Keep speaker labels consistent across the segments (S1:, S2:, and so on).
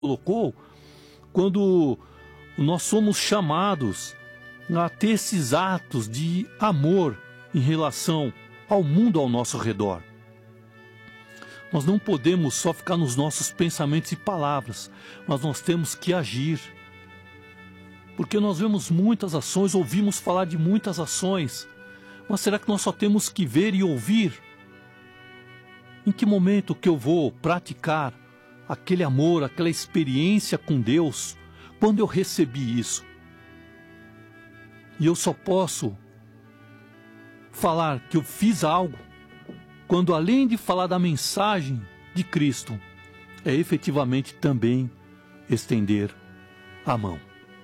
S1: colocou, quando nós somos chamados a ter esses atos de amor em relação ao mundo ao nosso redor. Nós não podemos só ficar nos nossos pensamentos e palavras, mas nós temos que agir. Porque nós vemos muitas ações, ouvimos falar de muitas ações, mas será que nós só temos que ver e ouvir? Em que momento que eu vou praticar aquele amor, aquela experiência com Deus, quando eu recebi isso? E eu só posso falar que eu fiz algo quando, além de falar da mensagem de Cristo, é efetivamente também estender a mão.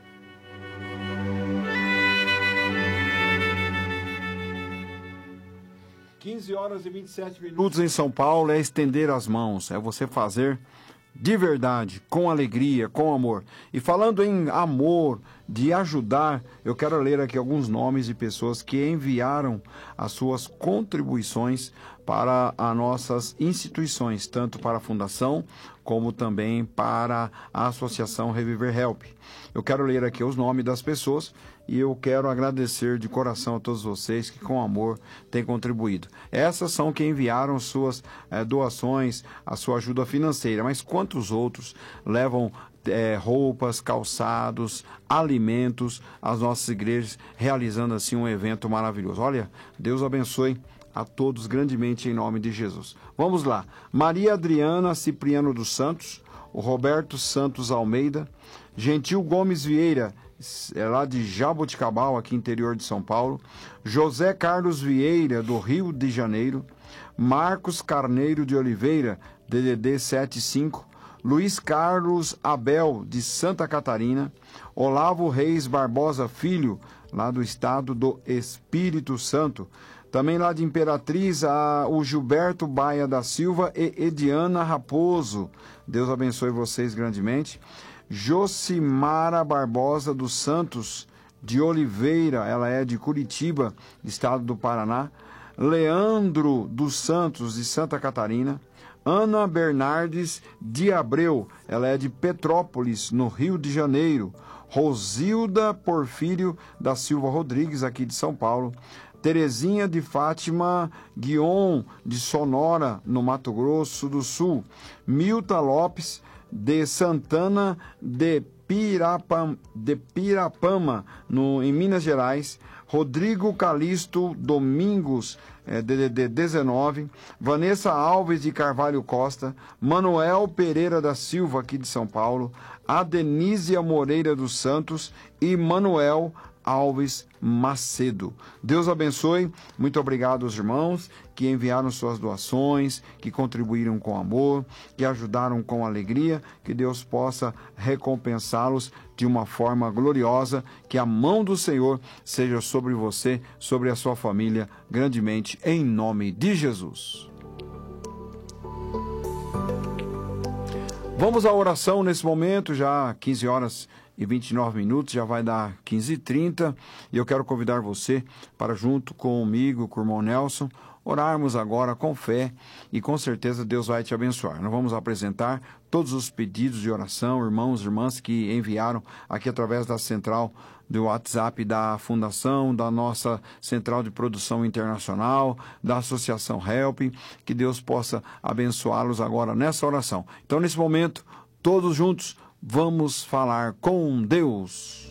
S2: Horas e 27 minutos em São Paulo é estender as mãos, é você fazer de verdade, com alegria, com amor. E falando em amor, de ajudar, eu quero ler aqui alguns nomes de pessoas que enviaram as suas contribuições para as nossas instituições, tanto para a Fundação, como também para a Associação Reviver Help. Eu quero ler aqui os nomes das pessoas e eu quero agradecer de coração a todos vocês que com amor têm contribuído. Essas são que enviaram suas doações, a sua ajuda financeira, mas quantos outros levam roupas, calçados, alimentos às nossas igrejas, realizando assim um evento maravilhoso. Olha, Deus abençoe a todos grandemente em nome de Jesus. Vamos lá. Maria Adriana Cipriano dos Santos, o Roberto Santos Almeida, Gentil Gomes Vieira, lá de Jaboticabal, aqui interior de São Paulo, José Carlos Vieira, do Rio de Janeiro, Marcos Carneiro de Oliveira, DDD 75, Luiz Carlos Abel, de Santa Catarina, Olavo Reis Barbosa Filho, lá do estado do Espírito Santo, também lá de Imperatriz, o Gilberto Baia da Silva e Ediana Raposo. Deus abençoe vocês grandemente. Jocimara Barbosa dos Santos de Oliveira, ela é de Curitiba, estado do Paraná. Leandro dos Santos, de Santa Catarina. Ana Bernardes de Abreu, ela é de Petrópolis, no Rio de Janeiro. Rosilda Porfírio da Silva Rodrigues, aqui de São Paulo. Terezinha de Fátima Guion, de Sonora, no Mato Grosso do Sul. Milta Lopes, de Santana de Pirapama, em Minas Gerais. Rodrigo Calixto Domingos, DDD 19, Vanessa Alves de Carvalho Costa, Manuel Pereira da Silva, aqui de São Paulo, Adenísia Moreira dos Santos e Manuel Alves Macedo. Deus abençoe, muito obrigado aos irmãos que enviaram suas doações, que contribuíram com amor, que ajudaram com alegria, que Deus possa recompensá-los de uma forma gloriosa, que a mão do Senhor seja sobre você, sobre a sua família, grandemente, em nome de Jesus. Vamos à oração nesse momento, já 15 horas e 29 minutos, já vai dar 15h30, e eu quero convidar você para, junto comigo, com o irmão Nelson, orarmos agora com fé, e com certeza Deus vai te abençoar. Nós vamos apresentar todos os pedidos de oração, irmãos e irmãs que enviaram aqui através da central do WhatsApp da Fundação, da nossa Central de Produção Internacional, da Associação Help, que Deus possa abençoá-los agora nessa oração. Então, nesse momento, todos juntos, vamos falar com Deus.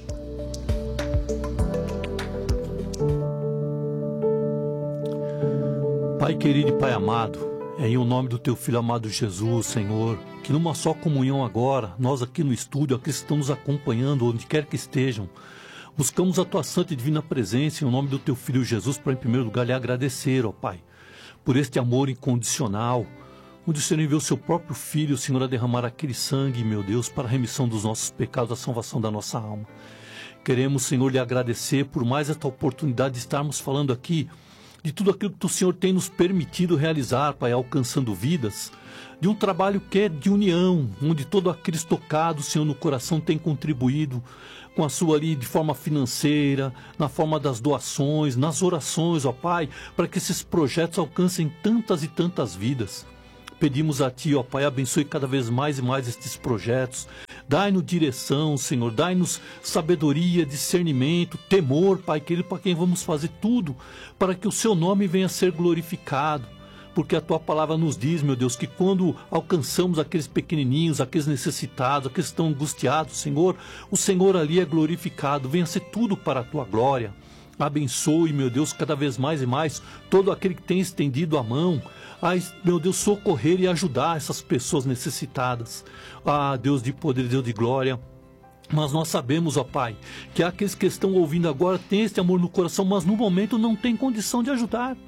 S1: Pai querido e Pai amado, é em o nome do Teu Filho amado Jesus, Senhor, que numa só comunhão agora, nós aqui no estúdio, aqueles que estão nos acompanhando, onde quer que estejam, buscamos a Tua santa e divina presença em nome do Teu Filho Jesus, para em primeiro lugar lhe agradecer, ó Pai, por este amor incondicional, onde o Senhor enviou o Seu próprio Filho, Senhor, a derramar aquele sangue, meu Deus, para a remissão dos nossos pecados, a salvação da nossa alma. Queremos, Senhor, lhe agradecer por mais esta oportunidade de estarmos falando aqui de tudo aquilo que o Senhor tem nos permitido realizar, Pai, alcançando vidas, de um trabalho que é de união, onde todo aqueles tocados, Senhor, no coração tem contribuído com a sua ali de forma financeira, na forma das doações, nas orações, ó Pai, para que esses projetos alcancem tantas e tantas vidas. Pedimos a Ti, ó Pai, abençoe cada vez mais e mais estes projetos. Dai-nos direção, Senhor, dai-nos sabedoria, discernimento, temor, Pai querido, para quem vamos fazer tudo, para que o Seu nome venha a ser glorificado. Porque a Tua palavra nos diz, meu Deus, que quando alcançamos aqueles pequenininhos, aqueles necessitados, aqueles que estão angustiados, Senhor, o Senhor ali é glorificado. Venha ser tudo para a Tua glória. Abençoe, meu Deus, cada vez mais e mais, todo aquele que tem estendido a mão, meu Deus, socorrer e ajudar essas pessoas necessitadas. Deus de poder, Deus de glória. Mas nós sabemos, ó Pai, que aqueles que estão ouvindo agora têm este amor no coração, mas no momento não têm condição de ajudar.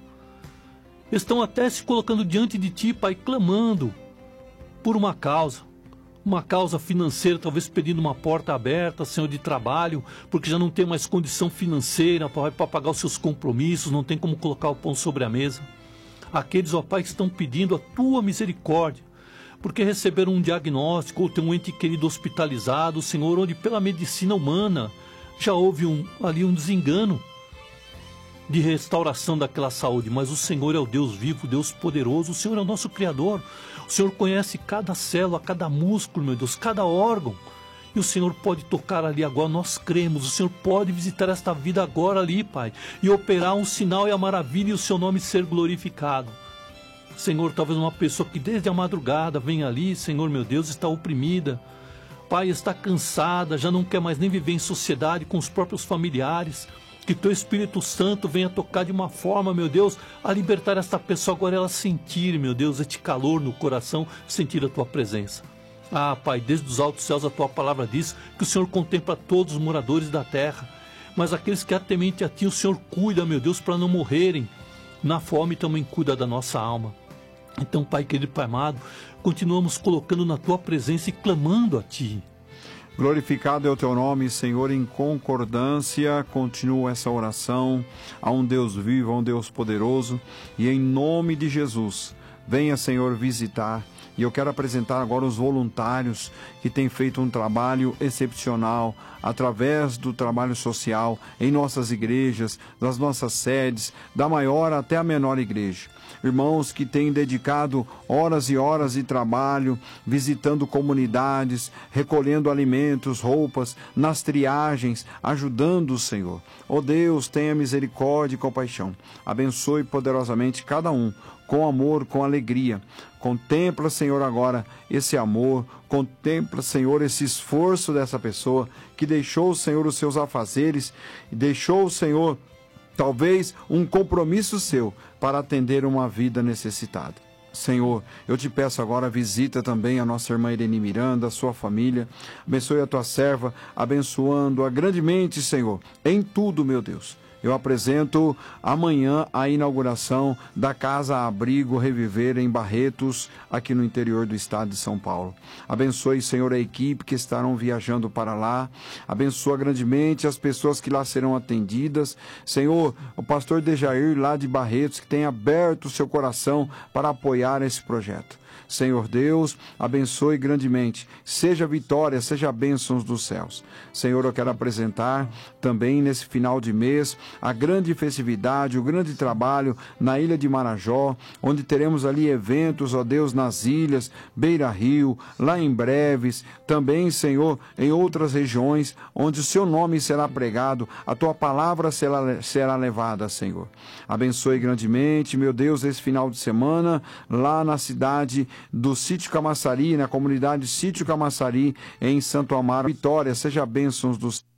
S1: Estão até se colocando diante de Ti, Pai, clamando por uma causa financeira, talvez pedindo uma porta aberta, Senhor, de trabalho, porque já não tem mais condição financeira para pagar os seus compromissos, não tem como colocar o pão sobre a mesa. Aqueles, ó Pai, que estão pedindo a Tua misericórdia, porque receberam um diagnóstico ou tem um ente querido hospitalizado, Senhor, onde pela medicina humana já houve ali um desengano de restauração daquela saúde, mas o Senhor é o Deus vivo, o Deus poderoso, o Senhor é o nosso Criador, o Senhor conhece cada célula, cada músculo, meu Deus, cada órgão, e o Senhor pode tocar ali agora, nós cremos, o Senhor pode visitar esta vida agora ali, Pai, e operar um sinal e a maravilha e o Seu nome ser glorificado. Senhor, talvez uma pessoa que desde a madrugada vem ali, Senhor, meu Deus, está oprimida, Pai, está cansada, já não quer mais nem viver em sociedade com os próprios familiares. Que Teu Espírito Santo venha tocar de uma forma, meu Deus, a libertar esta pessoa, agora ela sentir, meu Deus, este calor no coração, sentir a Tua presença. Pai, desde os altos céus a Tua palavra diz que o Senhor contempla todos os moradores da terra, mas aqueles que atemente a Ti, o Senhor cuida, meu Deus, para não morrerem na fome, também cuida da nossa alma. Então, Pai querido, Pai amado, continuamos colocando na Tua presença e clamando a Ti.
S2: Glorificado é o Teu nome, Senhor, em concordância, continua essa oração a um Deus vivo, a um Deus poderoso, e em nome de Jesus, venha, Senhor, visitar. E eu quero apresentar agora os voluntários que têm feito um trabalho excepcional através do trabalho social em nossas igrejas, das nossas sedes, da maior até a menor igreja. Irmãos que têm dedicado horas e horas de trabalho, visitando comunidades, recolhendo alimentos, roupas, nas triagens, ajudando o Senhor. Ó Deus, tenha misericórdia e compaixão. Abençoe poderosamente cada um, com amor, com alegria. Contempla, Senhor, agora esse amor, contempla, Senhor, esse esforço dessa pessoa que deixou, Senhor, os seus afazeres, e deixou, Senhor, talvez um compromisso seu para atender uma vida necessitada. Senhor, eu te peço agora, visita também a nossa irmã Irene Miranda, a sua família, abençoe a tua serva, abençoando-a grandemente, Senhor, em tudo, meu Deus. Eu apresento amanhã a inauguração da Casa Abrigo Reviver em Barretos, aqui no interior do estado de São Paulo. Abençoe, Senhor, a equipe que estarão viajando para lá. Abençoa grandemente as pessoas que lá serão atendidas. Senhor, o pastor Dejair, lá de Barretos, que tem aberto o seu coração para apoiar esse projeto. Senhor Deus, abençoe grandemente, seja vitória, seja bênçãos dos céus. Senhor, eu quero apresentar também nesse final de mês a grande festividade, o grande trabalho na Ilha de Marajó, onde teremos ali eventos, ó Deus, nas ilhas, Beira Rio, lá em Breves, também, Senhor, em outras regiões, onde o Seu nome será pregado, a Tua palavra será levada, Senhor. Abençoe grandemente, meu Deus, esse final de semana, lá na cidade do Sítio Camaçari, na comunidade Sítio Camaçari, em Santo Amaro. Vitória, seja bênçãos dos